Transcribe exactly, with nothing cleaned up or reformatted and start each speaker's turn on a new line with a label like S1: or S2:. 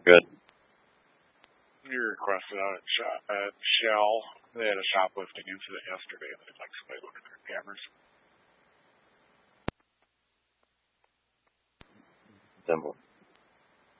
S1: Good.
S2: You requested out at, Sh- at Shell. They had a shoplifting incident yesterday. They'd like somebody to look at their cameras.
S1: Simple.